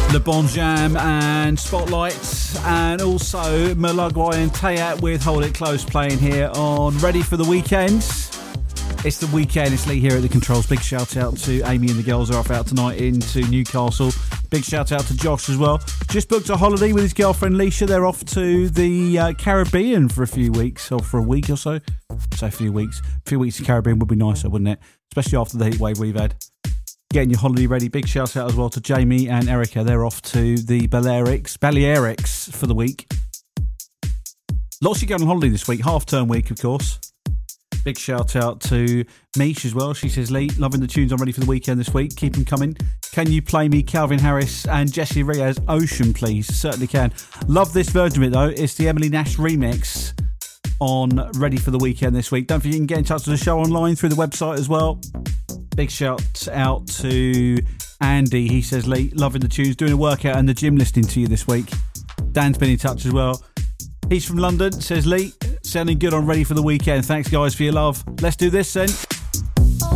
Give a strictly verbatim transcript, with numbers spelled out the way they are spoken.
Le Bon Jam and Spotlight, and also Malugwai and Tayat with Hold It Close playing here on Ready for the Weekend. It's the weekend, it's Lee here at the controls. Big shout out to Amy and the girls are off out tonight into Newcastle. Big shout out to Josh as well. Just booked a holiday with his girlfriend Leisha. They're off to the uh, Caribbean for a few weeks, or for a week or so. So a few weeks. A few weeks in the Caribbean would be nicer, wouldn't it? Especially after the heat wave we've had. Getting your holiday ready. Big shout out as well to Jamie and Erica. They're off to the Balearics, Balearics for the week. Lots of you going on holiday this week. Half term week, of course. Big shout out to Mish as well. She says, Lee, loving the tunes I'm ready for the weekend this week. Keep them coming. Can you play me Calvin Harris and Jessie Riaz Ocean, please? Certainly can. Love this version of it, though. It's the Emily Nash remix on Ready for the Weekend this week. Don't forget you can get in touch with the show online through the website as well. Big shout out to Andy. He says, Lee, loving the tunes, doing a workout and the gym listening to you this week. Dan's been in touch as well. He's from London, says Lee, sounding good on Ready for the Weekend. Thanks, guys, for your love. Let's do this then.